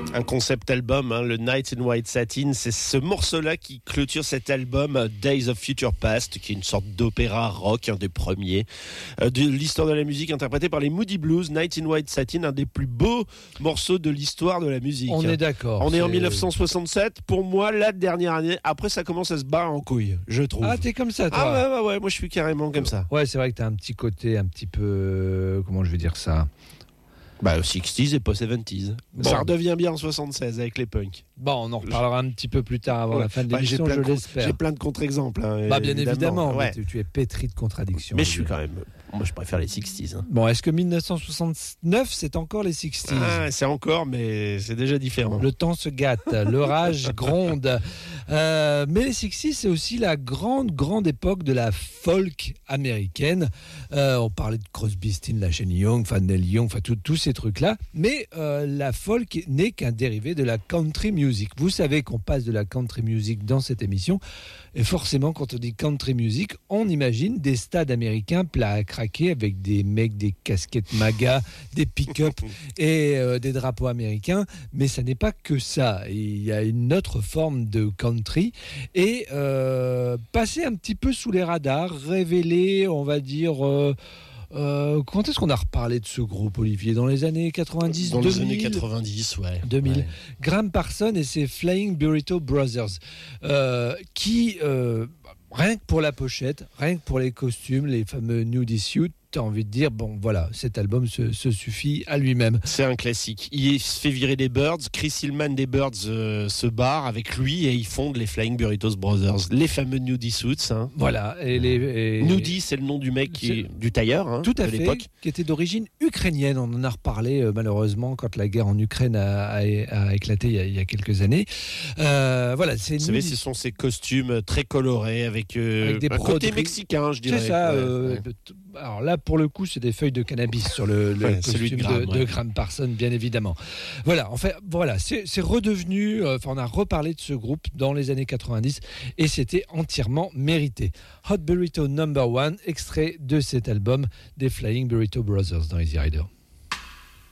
Un concept album, le Night in White Satin, c'est ce morceau-là qui clôture cet album Days of Future Past, qui est une sorte d'opéra rock, un des premiers de l'histoire de la musique, interprété par les Moody Blues. Night in White Satin, un des plus beaux morceaux de l'histoire de la musique. On est d'accord. On est en 1967. Pour moi, la dernière année. Après, ça commence à se barrer en couille, je trouve. Ah, t'es comme ça, toi. Ah ouais, moi je suis carrément comme ça. Ouais, c'est vrai que t'as un petit côté un petit peu... Comment je vais dire ça ? 60s et pas 70s. Bon. Ça redevient bien en 76 avec les punks. Bon, on en reparlera un petit peu plus tard avant la fin de l'émission, je l'espère. J'ai plein de contre-exemples. Bien évidemment. Ouais. Tu es pétri de contradictions. Mais je suis quand même... Moi, je préfère les 60s. Bon, est-ce que 1969, c'est encore les 60s ? C'est encore, mais c'est déjà différent. Le temps se gâte, l'orage gronde. Mais les 60s, c'est aussi la grande époque de la folk américaine. On parlait de Crosby, Stills, Nash & Young, Neil Young, tous ces trucs-là. Mais la folk n'est qu'un dérivé de la country music. Vous savez qu'on passe de la country music dans cette émission. Et forcément, quand on dit country music, on imagine des stades américains plats à craquer avec des mecs, des casquettes MAGA, des pick-up et des drapeaux américains. Mais ça n'est pas que ça. Il y a une autre forme de country et passer un petit peu sous les radars, révéler, on va dire... quand est-ce qu'on a reparlé de ce groupe, Olivier ? Dans les années 90, Dans 2000, les années 90, ouais. 2000. Ouais. Graham Parsons et ses Flying Burrito Brothers, qui, rien que pour la pochette, rien que pour les costumes, les fameux nudie suits, t'as envie de dire, bon voilà, cet album se suffit à lui-même. C'est un classique. Il se fait virer des Birds, Chris Hillman des Birds se barre avec lui et ils fondent les Flying Burritos Brothers, les fameux Nudie Suits. Voilà. Nudie, c'est le nom du mec, du tailleur tout à de fait, l'époque. Qui était d'origine ukrainienne. On en a reparlé malheureusement quand la guerre en Ukraine a éclaté il y a quelques années. Voilà, Vous savez, ce sont ces costumes très colorés avec des côté mexicain, je dirais. C'est ça. Alors là, pour le coup, c'est des feuilles de cannabis sur le costume de Graham Parsons, bien évidemment. Voilà, en fait, c'est redevenu... on a reparlé de ce groupe dans les années 90 et c'était entièrement mérité. Hot Burrito No. 1, extrait de cet album des Flying Burrito Brothers dans Easy Rider.